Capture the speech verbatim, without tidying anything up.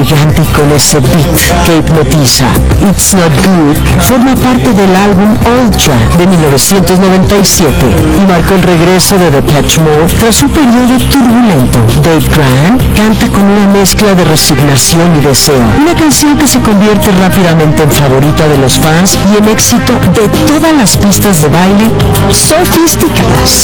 elegante y con ese beat que hipnotiza. It's Not Good forma parte del álbum Ultra de mil novecientos noventa y siete y marcó el regreso de Depeche Mode tras un periodo turbulento. Dave Grant canta con una mezcla de resignación y deseo, una canción que se convierte rápidamente en favorita de los fans y en éxito de todas las pistas de baile sofisticadas.